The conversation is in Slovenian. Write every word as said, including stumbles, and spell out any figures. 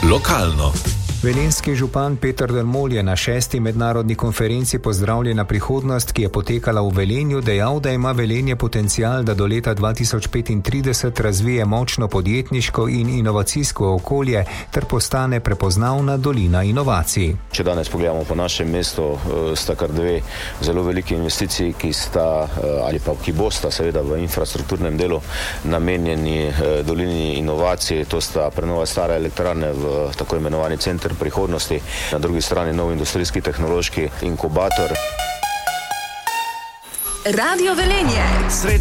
lokalno. Velenjski župan Peter Dermol je na šesti mednarodni konferenci Pozdravljena prihodnost, ki je potekala v Velenju, dejal, da ima Velenje potencial, da do leta dva tisoč petintrideset razvije močno podjetniško in inovacijsko okolje ter postane prepoznavna dolina inovacij. Če danes pogledamo po našem mestu, sta kar dve zelo veliki investiciji, ki sta ali pa ki bosta seveda v infrastrukturnem delu namenjeni dolini inovacij. To sta prenova stare elektrarne v tako imenovani center prihodnosti, na drugi strani nov industrijski tehnološki inkubator. Radio Velenje.